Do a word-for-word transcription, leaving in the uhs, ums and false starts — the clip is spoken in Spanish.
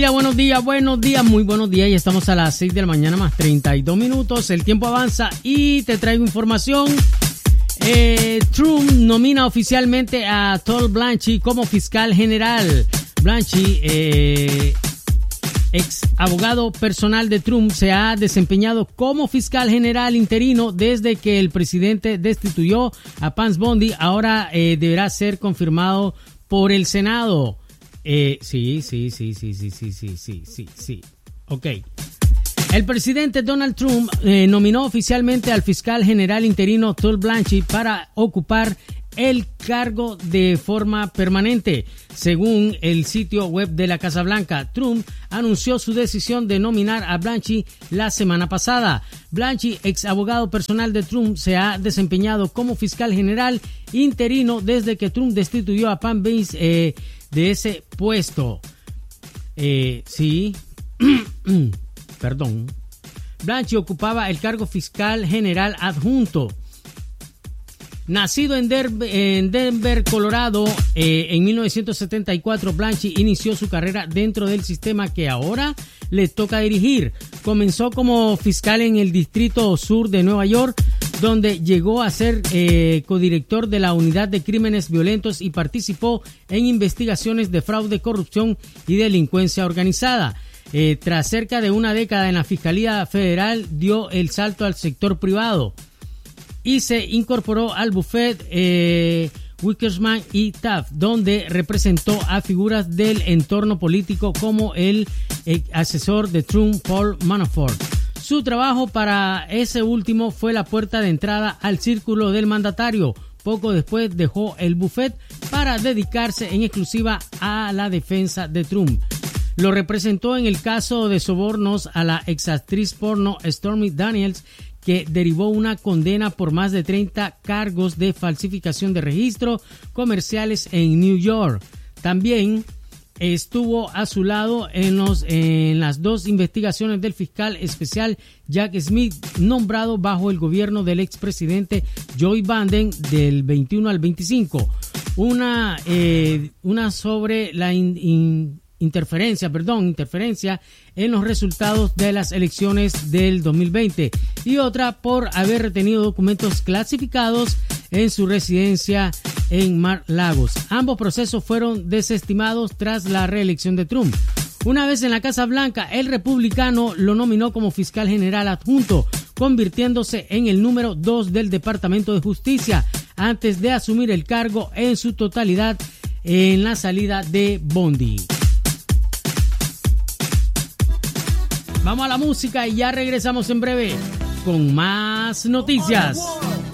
Buenos días, buenos días, muy buenos días. Ya estamos a las seis de la mañana más treinta y dos minutos. El tiempo avanza y te traigo información. Eh, Trump nomina oficialmente a Todd Blanchie como fiscal general. Blanchie, eh, ex abogado personal de Trump, se ha desempeñado como fiscal general interino desde que el presidente destituyó a Pam Bondi. Ahora eh, deberá ser confirmado por el Senado. Eh, sí, sí, sí, sí, sí, sí, sí, sí, sí, sí. Ok. El presidente Donald Trump eh, nominó oficialmente al fiscal general interino Todd Blanchie para ocupar el cargo de forma permanente. Según el sitio web de la Casa Blanca, Trump anunció su decisión de nominar a Blanchie la semana pasada. Blanchie, ex abogado personal de Trump, se ha desempeñado como fiscal general interino desde que Trump destituyó a Pam Bondi eh, de ese puesto. Eh, sí, perdón. Blanchie ocupaba el cargo fiscal general adjunto. Nacido en Denver, en Denver Colorado, eh, en mil novecientos setenta y cuatro, Blanchie inició su carrera dentro del sistema que ahora le toca dirigir. Comenzó como fiscal en el Distrito Sur de Nueva York, donde llegó a ser eh, codirector de la Unidad de Crímenes Violentos y participó en investigaciones de fraude, corrupción y delincuencia organizada. Eh, tras cerca de una década en la Fiscalía Federal, dio el salto al sector privado y se incorporó al bufete eh, Wickersman y Taft, donde representó a figuras del entorno político como el eh, asesor de Trump, Paul Manafort. Su trabajo para ese último fue la puerta de entrada al círculo del mandatario. Poco después dejó el bufete para dedicarse en exclusiva a la defensa de Trump. Lo representó en el caso de sobornos a la exactriz porno Stormy Daniels, que derivó una condena por más de treinta cargos de falsificación de registros comerciales en New York. También estuvo a su lado en, los, en las dos investigaciones del fiscal especial Jack Smith, nombrado bajo el gobierno del expresidente Joe Biden del veintiuno al veinticinco. Una, eh, una sobre la in, in, interferencia, perdón, interferencia en los resultados de las elecciones del dos mil veinte y otra por haber retenido documentos clasificados en su residencia en Mar-a-Lagos. Ambos procesos fueron desestimados tras la reelección de Trump. Una vez en la Casa Blanca, el republicano lo nominó como fiscal general adjunto, convirtiéndose en el número dos del Departamento de Justicia antes de asumir el cargo en su totalidad en la salida de Bondi. Vamos a la música y ya regresamos en breve con más noticias.